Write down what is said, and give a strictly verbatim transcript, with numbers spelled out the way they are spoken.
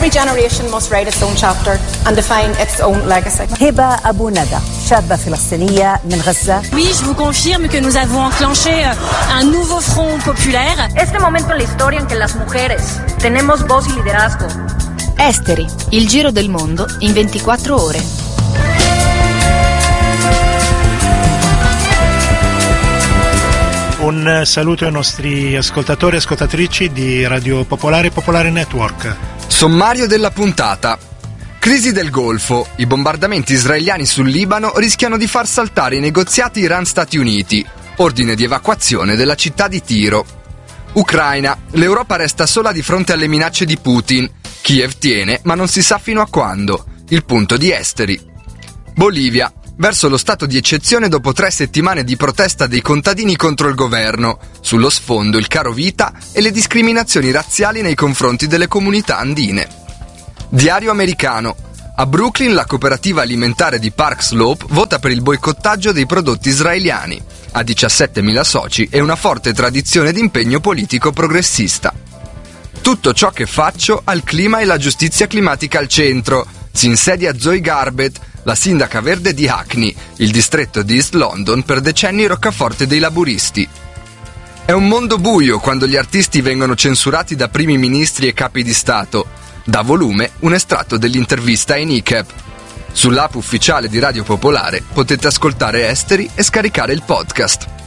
Every generation must write its own chapter and define its own legacy. هبة أبو ندى شابة فلسطينية من غزة. Oui, je vous confirme que nous avons enclenché un nouveau front populaire. Este momento en la historia en que las mujeres tenemos voz y liderazgo. Esteri, il giro del mondo in ventiquattro ore. Un saluto ai nostri ascoltatori e ascoltatrici di Radio Popolare e Popolare Network. Sommario della puntata. Crisi del Golfo. I bombardamenti israeliani sul Libano rischiano di far saltare i negoziati Iran-Stati Uniti. Ordine di evacuazione della città di Tiro. Ucraina. L'Europa resta sola di fronte alle minacce di Putin. Kiev tiene, ma non si sa fino a quando. Il punto di Esteri. Bolivia. Verso lo stato di eccezione dopo tre settimane di protesta dei contadini contro il governo. Sullo sfondo il caro vita e le discriminazioni razziali nei confronti delle comunità andine. Diario americano. A Brooklyn la cooperativa alimentare di Park Slope vota per il boicottaggio dei prodotti israeliani. Ha diciassettemila soci e una forte tradizione di impegno politico progressista. Tutto ciò che faccio ha il clima e la giustizia climatica al centro. Si insedia Zoe Garbett, la sindaca verde di Hackney, il distretto di East London, per decenni roccaforte dei laburisti. È un mondo buio quando gli artisti vengono censurati da primi ministri e capi di Stato. Da volume un estratto dell'intervista a Nicep. Sull'app ufficiale di Radio Popolare potete ascoltare Esteri e scaricare il podcast.